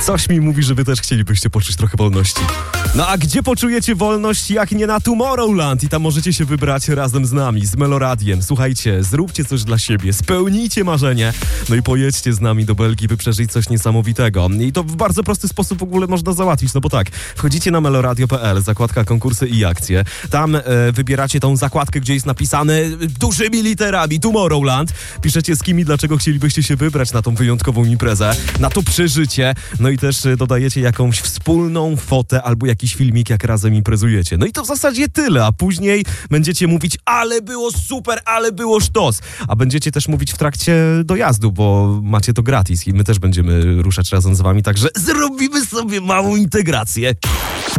Coś mi mówi, że wy też chcielibyście poczuć trochę wolności. No a gdzie poczujecie wolność, jak nie na Tomorrowland? I tam możecie się wybrać razem z nami, z Meloradiem. Słuchajcie, zróbcie coś dla siebie, spełnijcie marzenie, no i pojedźcie z nami do Belgii, by przeżyć coś niesamowitego. I to w bardzo prosty sposób w ogóle można załatwić, no bo tak, wchodzicie na meloradio.pl, zakładka konkursy i akcje. Tam wybieracie tą zakładkę, gdzie jest napisane dużymi literami Tomorrowland. Piszecie z kim i dlaczego chcielibyście się wybrać na tą wyjątkową imprezę, na to przeżycie. No i też dodajecie jakąś wspólną fotę albo jakiś filmik, jak razem imprezujecie. No i to w zasadzie tyle, a później będziecie mówić, ale było super, ale było sztos. A będziecie też mówić w trakcie dojazdu, bo macie to gratis i my też będziemy ruszać razem z wami, także zrobimy sobie małą integrację.